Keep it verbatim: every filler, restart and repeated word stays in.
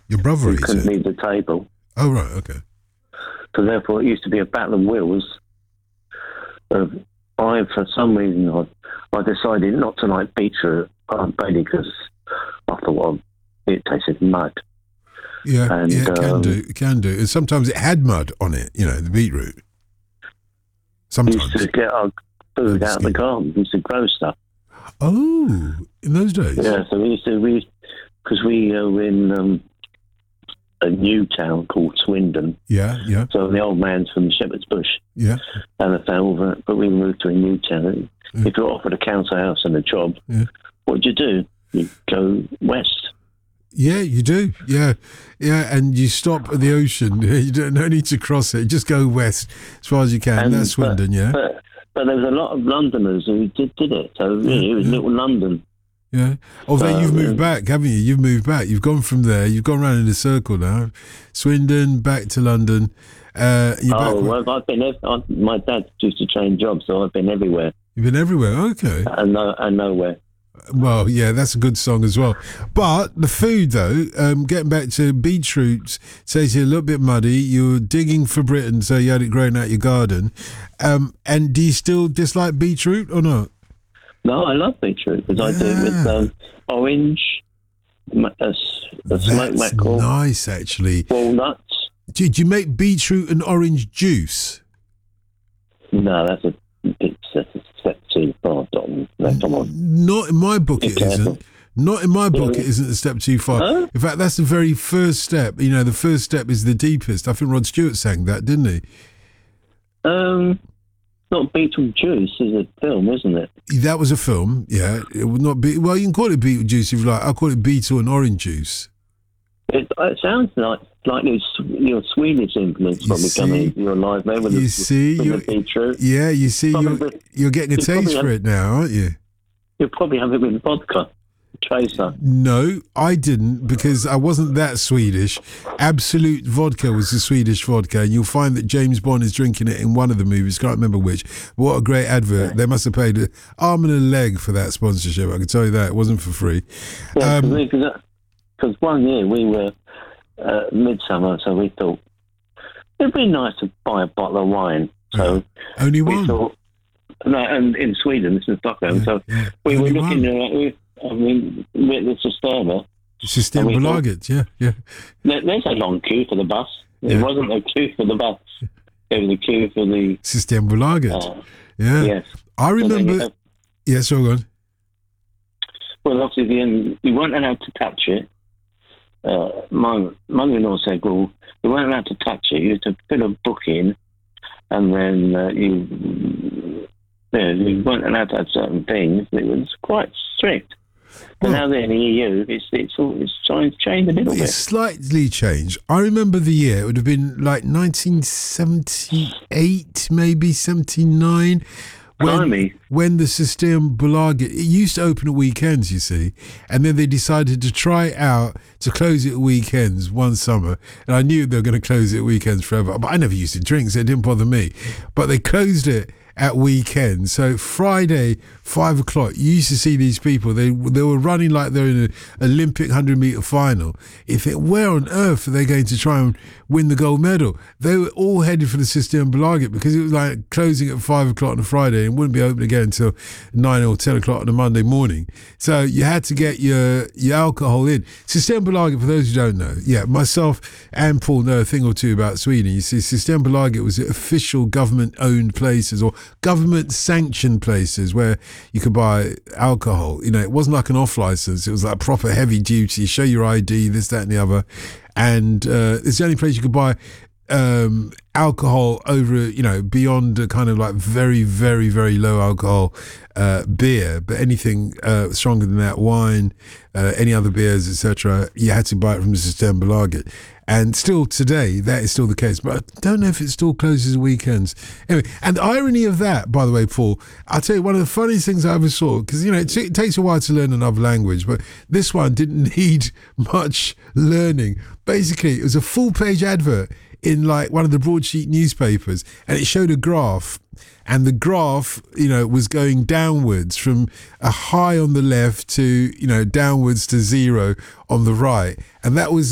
Your brother He eats couldn't it? leave the table. Oh, right, okay. So therefore, it used to be a battle of wills. Uh, I, for some reason, I, I decided not to like beetroot, uh, mainly because I thought, well, it tasted mud. Yeah, And, yeah, it can um, do, it can do. And sometimes it had mud on it, you know, the beetroot. We Sometimes. used to get our food Oh, out of the skin. garden. We used to grow stuff. Oh, in those days? Yeah, so we used to, we, because we uh, were in um, a new town called Swindon. Yeah, yeah, So the old man's from Shepherd's Bush. yeah. And I found over, but we moved to a new town. Yeah. If you're offered a council house and a job, Yeah. what'd you do? You go west. Yeah, you do. Yeah, yeah, and you stop at the ocean. You don't no need to cross it. Just go west as far as you can. And- That's Swindon, yeah, But, but there was a lot of Londoners who did, did it. So really, it was yeah. little London. yeah. Although Uh, you've moved yeah. back, haven't you? You've moved back. You've gone from there. You've gone round in a circle now. Swindon back to London. Uh, you're Oh, back. well, I've been. ev- I, my dad used to train jobs, so I've been everywhere You've been everywhere. Okay. and no, and nowhere. Well, yeah, that's a good song as well. But the food, though, um, getting back to beetroot, says you're a little bit muddy. You're digging for Britain, so you had it growing out your garden. Um, and do you still dislike beetroot or not? No, I love beetroot because I do it with Yeah. um, orange, ma- a, s- a smoked That's mackerel, nice, actually. walnuts. Do, do you make beetroot and orange juice? No, that's a it's a step too far, Don. No, come on. Not in my book, Be it careful. isn't. Not in my book, Yeah. it isn't a step too far. Huh? In fact, that's the very first step. You know, the first step is the deepest. I think Rod Stewart sang that, didn't he? Um, not beetroot juice is a film, isn't it? That was a film, yeah. It would not be. Well, you can call it beetroot juice if you like. I'll call it beetle and orange juice. It, it sounds like like your, your Swedish influence You probably coming see? into your life there with, You the, see, with you the beetroot. yeah. You see, you're, Probably- you're getting a you probably taste for have- it now, aren't you? You'll probably have it with vodka. Tracer. No, I didn't because I wasn't that Swedish. Absolute Vodka was the Swedish vodka, and you'll find that James Bond is drinking it in one of the movies. Can't remember which. What a great advert! They must have paid an arm and a leg for that sponsorship. I can tell you that it wasn't for free. Yeah, Um, because one year we were uh, midsummer, so we thought it'd be nice to buy a bottle of wine. So Only we one. thought, no, and in Sweden, this is Stockholm. Yeah, so yeah. we were Only looking one. at, we, I mean, with the Cisterna. System and we thought- Bolaget, yeah, yeah. There, there's a long queue for the bus. Yeah. It wasn't a queue for the bus. There was a queue for the. System Bolaget, Uh, yeah. yes. I So they- remember. Yeah, so go on. Well, obviously, the, we weren't allowed to touch it. Uh, my mother-in-law said, well, we weren't allowed to touch it. You had to fill a book in, and then uh, you, yeah, you weren't allowed to have certain things. It was quite strict. But Well- now they're in the E U, it's it's all it's trying to change a little It's bit. slightly changed. I remember the year, it would have been like nineteen seventy-eight, maybe seventy-nine. When, Blimey. when the System Bolaget, it used to open at weekends, you see, and then they decided to try it out to close it at weekends one summer. And I knew they were going to close it at weekends forever, but I never used to drink, so it didn't bother me. But they closed it at weekends. So Friday, five o'clock, you used to see these people. They they were running like they're in an Olympic hundred meter final. If it, where on earth are they going to try and win the gold medal? They were all headed for the System Bolaget because it was like closing at five o'clock on a Friday and wouldn't be open again until nine or ten o'clock on a Monday morning. So you had to get your your alcohol in. System Bolaget, for those who don't know, yeah, myself and Paul know a thing or two about Sweden. You see, System Bolaget was official government-owned places or government-sanctioned places where you could buy alcohol. You know, it wasn't like an off license. It was like proper heavy duty. Show your I D, this, that, and the other. And uh, it's the only place you could buy um, alcohol over, you know, beyond a kind of like very, very, very low alcohol uh, beer. But anything uh, stronger than that, wine, uh, any other beers, et cetera, you had to buy it from the System Bolaget. And still today, that is still the case. But I don't know if it still closes weekends. Anyway, and the irony of that, by the way, Paul, I'll tell you one of the funniest things I ever saw, because, you know, it, t- it takes a while to learn another language, but this one didn't need much learning. Basically, it was a full-page advert in like one of the broadsheet newspapers, and it showed a graph. And the graph, you know, was going downwards from a high on the left to, you know, downwards to zero on the right. And that was